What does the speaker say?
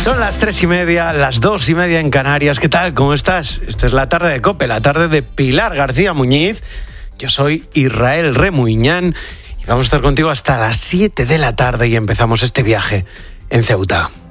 Son las 3:30, las 2:30 en Canarias. ¿Qué tal? ¿Cómo estás? Esta es la tarde de COPE, la tarde de Pilar García Muñiz. Yo soy Israel Remuñán y vamos a estar contigo hasta las 7 de la tarde y empezamos este viaje en Ceuta.